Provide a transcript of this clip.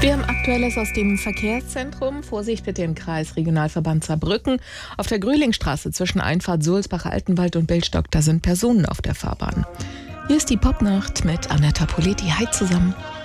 Wir haben Aktuelles aus dem Verkehrszentrum. Vorsicht bitte im Kreis Regionalverband Saarbrücken. Auf der Gröhlingstraße zwischen Einfahrt Sulzbach-Altenwald und Billstock, da sind Personen auf der Fahrbahn. Hier ist die Popnacht mit Annetta Politi. Hi zusammen.